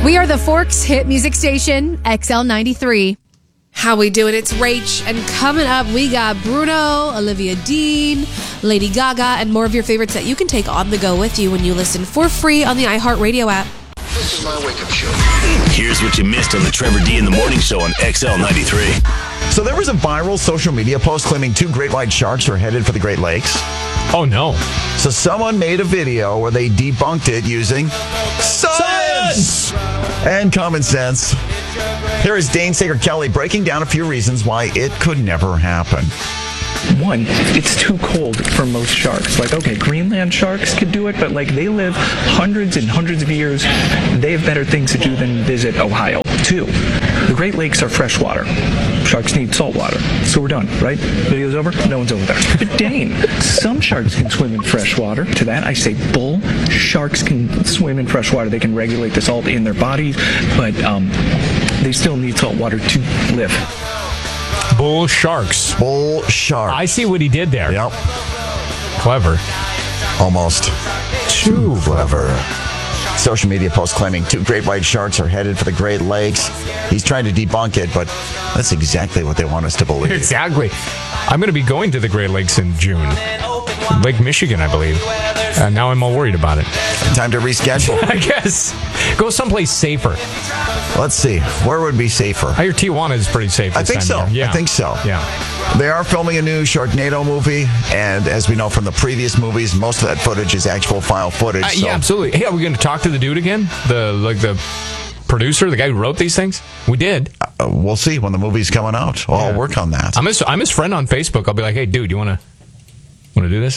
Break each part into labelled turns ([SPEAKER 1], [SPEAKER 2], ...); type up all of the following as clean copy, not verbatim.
[SPEAKER 1] We are the Forks hit music station, XL93.
[SPEAKER 2] How we doing? It's Rach, and coming up, we got Bruno, Olivia Dean, Lady Gaga, and more of your favorites that you can take on the go with you when you listen for free on the iHeartRadio app.
[SPEAKER 3] This is my wake-up show.
[SPEAKER 4] Here's what you missed on the Trevor D in the Morning Show on XL93.
[SPEAKER 5] So there was a viral social media post claiming 2 great white sharks are headed for the Great Lakes.
[SPEAKER 6] Oh, no.
[SPEAKER 5] So someone made a video where they debunked it using science and common sense. Here is Dane Sager Kelly breaking down a few reasons why it could never happen.
[SPEAKER 7] One, it's too cold for most sharks. Like, okay, Greenland sharks could do it, but like they live hundreds and hundreds of years. They have better things to do than visit Ohio. 2, the Great Lakes are freshwater. Sharks need salt water. So we're done, right? Video's over? No one's over there. But Dane, some sharks can swim in freshwater. To that, I say bull. Sharks can swim in freshwater. They can regulate the salt in their bodies, but they still need salt water to live.
[SPEAKER 6] Bull sharks.
[SPEAKER 5] Bull shark.
[SPEAKER 6] I see what he did there.
[SPEAKER 5] Yep.
[SPEAKER 6] Clever.
[SPEAKER 5] Almost too clever. Social media post claiming 2 great white sharks are headed for the Great Lakes. He's trying to debunk it, but that's exactly what they want us to believe.
[SPEAKER 6] Exactly. I'm going to be going to the Great Lakes in June. Lake Michigan, I believe. Now I'm all worried about it.
[SPEAKER 5] Time to reschedule.
[SPEAKER 6] I guess. Go someplace safer.
[SPEAKER 5] Let's see. Where would be safer?
[SPEAKER 6] I hear Tijuana is pretty safe.
[SPEAKER 5] I think so.
[SPEAKER 6] Yeah.
[SPEAKER 5] I think so.
[SPEAKER 6] Yeah.
[SPEAKER 5] They are filming a new Sharknado movie, and as we know from the previous movies, most of that footage is actual file footage. So.
[SPEAKER 6] Yeah, absolutely. Hey, are we going to talk to the dude again? The producer, the guy who wrote these things? We did.
[SPEAKER 5] We'll see when the movie's coming out. I'll work on that.
[SPEAKER 6] I'm his friend on Facebook. I'll be like, hey, dude, you want to do this?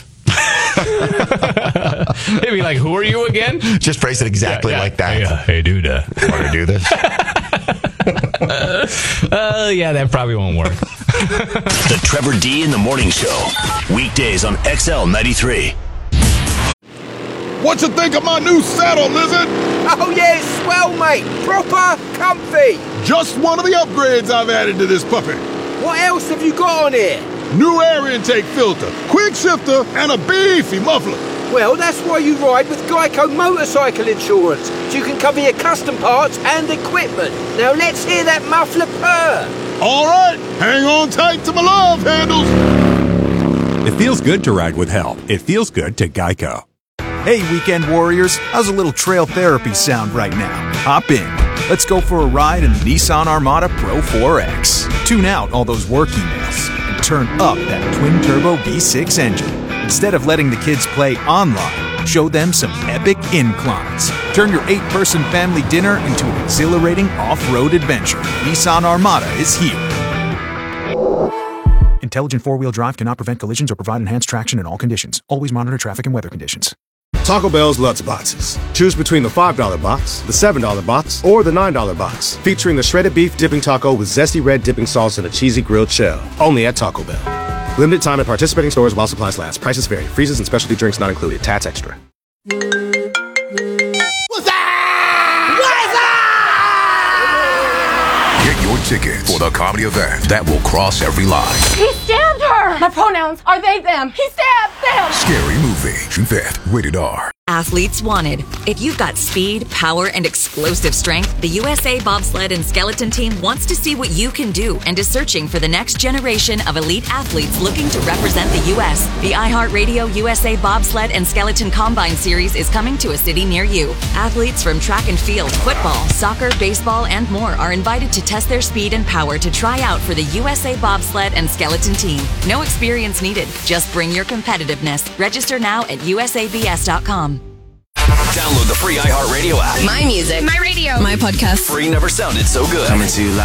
[SPEAKER 6] He'd be like, who are you again?
[SPEAKER 5] Just phrase it exactly like that.
[SPEAKER 6] Yeah. Hey, dude,
[SPEAKER 5] want to do this?
[SPEAKER 6] Yeah, that probably won't work.
[SPEAKER 4] The Trevor D in the Morning Show. Weekdays on XL93.
[SPEAKER 8] What you think of my new saddle, Lizard?
[SPEAKER 9] Oh yeah, it's swell, mate. Proper comfy.
[SPEAKER 8] Just one of the upgrades I've added to this puppy.
[SPEAKER 9] What else have you got on here?
[SPEAKER 8] New air intake filter, quick shifter, and a beefy muffler.
[SPEAKER 9] Well, that's why you ride with Geico Motorcycle Insurance, so you can cover your custom parts and equipment. Now let's hear that muffler purr.
[SPEAKER 8] All right, hang on tight to my love handles.
[SPEAKER 10] It feels good to ride with help. It feels good to Geico.
[SPEAKER 11] Hey, weekend warriors, how's a little trail therapy sound right now? Hop in. Let's go for a ride in the Nissan Armada Pro 4X. Tune out all those work emails and turn up that twin-turbo V6 engine. Instead of letting the kids play online, show them some epic inclines. Turn your 8-person family dinner into an exhilarating off-road adventure. Nissan Armada is here. Intelligent four-wheel drive cannot prevent collisions or provide enhanced traction in all conditions. Always monitor traffic and weather conditions.
[SPEAKER 12] Taco Bell's Lutz Boxes. Choose between the $5 box, the $7 box, or the $9 box. Featuring the shredded beef dipping taco with zesty red dipping sauce and a cheesy grilled shell. Only at Taco Bell. Limited time at participating stores while supplies last. Prices vary. Freezes and specialty drinks not included. Tats extra.
[SPEAKER 3] Get your tickets for the comedy event that will cross every line.
[SPEAKER 13] He stabbed her! My pronouns are they, them. He stabbed them!
[SPEAKER 3] Scary Movie. June 5th. Rated R.
[SPEAKER 14] Athletes wanted. If you've got speed, power, and explosive strength, the USA Bobsled and Skeleton Team wants to see what you can do and is searching for the next generation of elite athletes looking to represent the U.S. The iHeartRadio USA Bobsled and Skeleton Combine Series is coming to a city near you. Athletes from track and field, football, soccer, baseball, and more are invited to test their speed and power to try out for the USA Bobsled and Skeleton Team. No experience needed. Just bring your competitiveness. Register now at usabs.com.
[SPEAKER 4] Download the free iHeartRadio app.
[SPEAKER 15] My music. My radio. My podcast.
[SPEAKER 4] Free never sounded so good.
[SPEAKER 16] Coming to you live